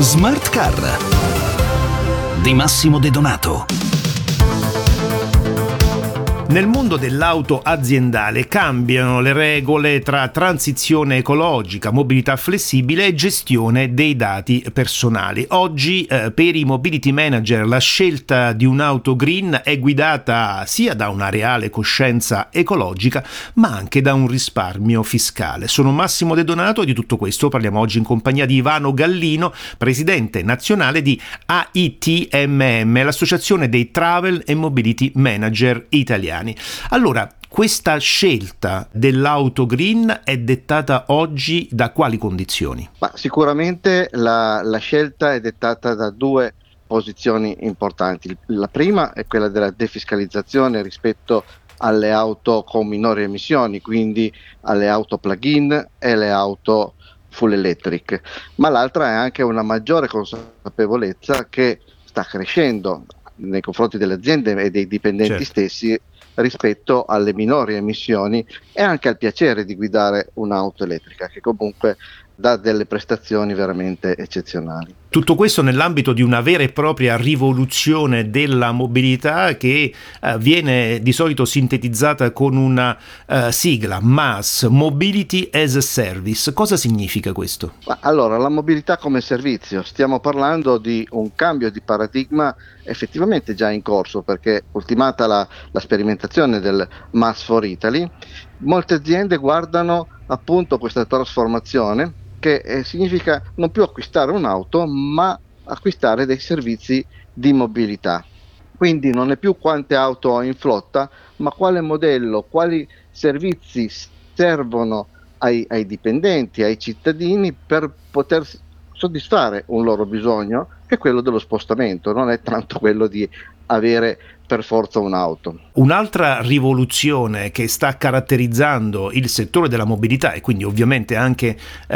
Smart Car di Massimo De Donato. Nel mondo dell'auto aziendale cambiano le regole tra transizione ecologica, mobilità flessibile e gestione dei dati personali. Oggi per i mobility manager la scelta di un'auto green è guidata sia da una reale coscienza ecologica ma anche da un risparmio fiscale. Sono Massimo De Donato e di tutto questo parliamo oggi in compagnia di Ivano Gallino, presidente nazionale di AITMM, l'associazione dei travel e mobility manager italiani. Allora, questa scelta dell'auto green è dettata oggi da quali condizioni? Ma sicuramente la scelta è dettata da due posizioni importanti. La prima è quella della defiscalizzazione rispetto alle auto con minori emissioni, quindi alle auto plug-in e alle auto full electric, ma l'altra è anche una maggiore consapevolezza che sta crescendo nei confronti delle aziende e dei dipendenti stessi rispetto alle minori emissioni e anche al piacere di guidare un'auto elettrica, che comunque dà delle prestazioni veramente eccezionali. Tutto questo nell'ambito di una vera e propria rivoluzione della mobilità che viene di solito sintetizzata con una sigla, MaaS, Mobility as a Service. Cosa significa questo? Allora, la mobilità come servizio, stiamo parlando di un cambio di paradigma effettivamente già in corso, perché ultimata la sperimentazione del MaaS for Italy, molte aziende guardano appunto questa trasformazione che significa non più acquistare un'auto, ma acquistare dei servizi di mobilità. Quindi non è più quante auto ho in flotta, ma quale modello, quali servizi servono ai dipendenti, ai cittadini per poter soddisfare un loro bisogno, che è quello dello spostamento, non è tanto quello di avere per forza un'auto. Un'altra rivoluzione che sta caratterizzando il settore della mobilità e quindi ovviamente anche